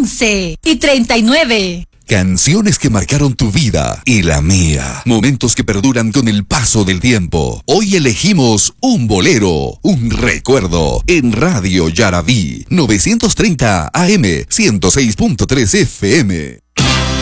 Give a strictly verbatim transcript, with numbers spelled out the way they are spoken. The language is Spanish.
once y treinta y nueve. Canciones que marcaron tu vida y la mía. Momentos que perduran con el paso del tiempo. Hoy elegimos un bolero, un recuerdo, en Radio Yarabí, novecientos treinta A M, ciento seis punto tres F M.